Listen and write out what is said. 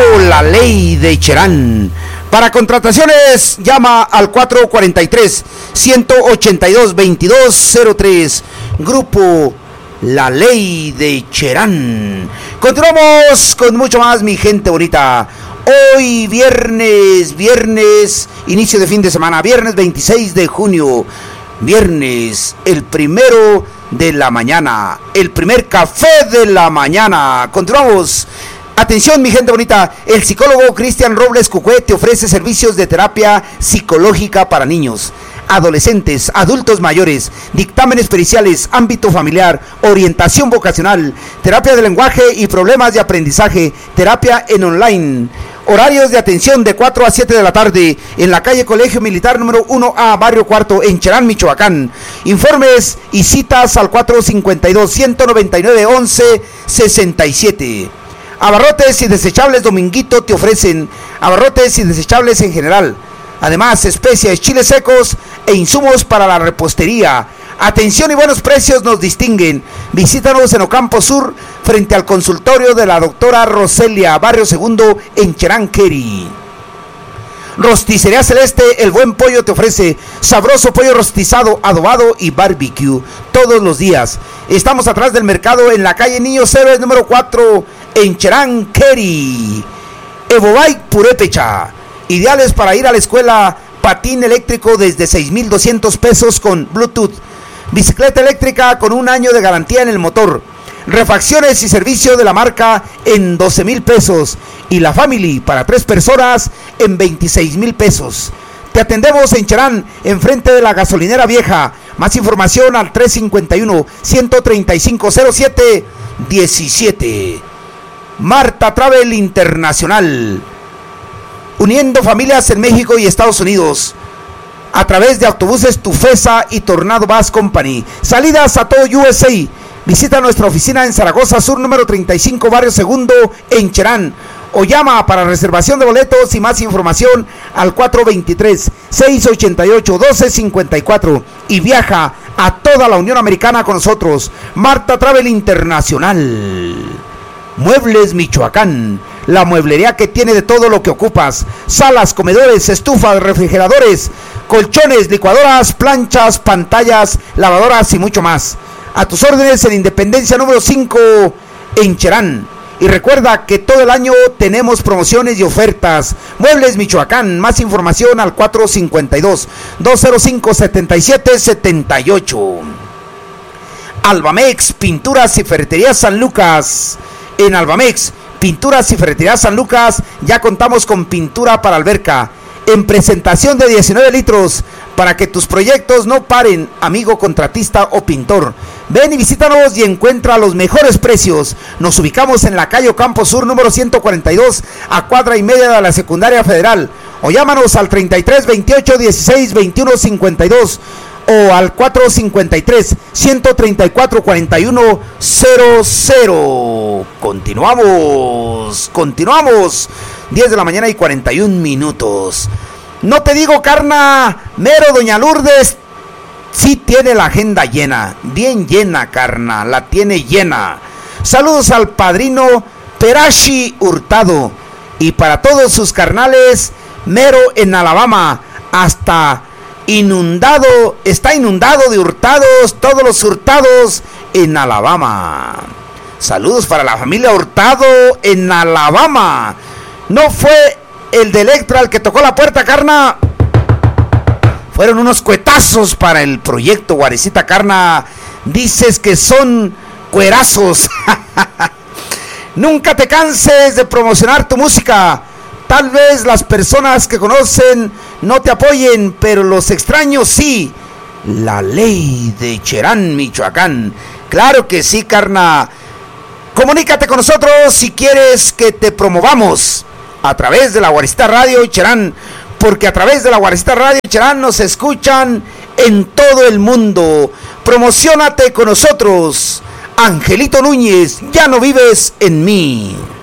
La Ley de Cherán. Para contrataciones, llama al 443-182-2203. Grupo La Ley de Cherán. Continuamos con mucho más, mi gente bonita. Hoy viernes, inicio de fin de semana, viernes 26 de junio. Viernes, el primero de la mañana, el primer café de la mañana. Continuamos. Atención, mi gente bonita, el psicólogo Cristian Robles Cucué te ofrece servicios de terapia psicológica para niños, adolescentes, adultos mayores, dictámenes periciales, ámbito familiar, orientación vocacional, terapia de lenguaje y problemas de aprendizaje, terapia en online. Horarios de atención de 4 a 7 de la tarde en la calle Colegio Militar número 1A, Barrio Cuarto, en Cherán, Michoacán. Informes y citas al 452-199-1167. Abarrotes y desechables Dominguito te ofrecen abarrotes y desechables en general. Además, especias, chiles secos e insumos para la repostería. Atención y buenos precios nos distinguen. Visítanos en Ocampo Sur, frente al consultorio de la doctora Roselia, Barrio Segundo, en Cherán, Queri. Rosticería Celeste, el buen pollo te ofrece sabroso pollo rostizado, adobado y barbecue todos los días. Estamos atrás del mercado en la calle Niños Héroes número 4, en Cherán, Queri. Evobike Purépecha, ideales para ir a la escuela. Patín eléctrico desde 6,200 pesos con Bluetooth. Bicicleta eléctrica con 1 año de garantía en el motor. Refacciones y servicio de la marca en 12,000 pesos. Y la Family para 3 personas en 26,000 pesos. Te atendemos en Cherán, enfrente de la gasolinera vieja. Más información al 351-135-07-17. Marta Travel Internacional, uniendo familias en México y Estados Unidos a través de autobuses Tufesa y Tornado Bus Company. Salidas a todo USA. Visita nuestra oficina en Zaragoza Sur número 35, Barrio Segundo, en Cherán, o llama para reservación de boletos y más información al 423-688-1254 y viaja a toda la Unión Americana con nosotros. Marta Travel Internacional. Muebles Michoacán, la mueblería que tiene de todo lo que ocupas: salas, comedores, estufas, refrigeradores, colchones, licuadoras, planchas, pantallas, lavadoras y mucho más. A tus órdenes en Independencia número 5, en Cherán. Y recuerda que todo el año tenemos promociones y ofertas. Muebles Michoacán, más información al 452-205-7778. Albamex, Pinturas y Ferretería San Lucas. En Albamex, Pinturas y Ferretería San Lucas, ya contamos con pintura para alberca, en presentación de 19 litros, para que tus proyectos no paren, amigo contratista o pintor. Ven y visítanos y encuentra los mejores precios. Nos ubicamos en la calle Ocampo Sur número 142, a cuadra y media de la Secundaria Federal. O llámanos al 33 28 16 21 52 o al 453-134-4100. Continuamos. 10 de la mañana y 41 minutos. No te digo, carna, mero doña Lourdes sí tiene la agenda llena, bien llena, carna, la tiene llena. Saludos al padrino Perashi Hurtado y para todos sus carnales, mero en Alabama, hasta está inundado de hurtados, todos los hurtados en Alabama. Saludos para la familia Hurtado en Alabama. No fue el de Electra el que tocó la puerta, carna. Fueron unos cuetazos para el proyecto, Guarecita, carna. Dices que son cuerazos. Nunca te canses de promocionar tu música. Tal vez las personas que conocen no te apoyen, pero los extraños sí. La Ley de Cherán, Michoacán. Claro que sí, carna. Comunícate con nosotros si quieres que te promovamos a través de la Guarecita Radio Cherán, porque a través de la Guarecita Radio Cherán nos escuchan en todo el mundo. Promociónate con nosotros. Angelito Núñez, ya no vives en mí.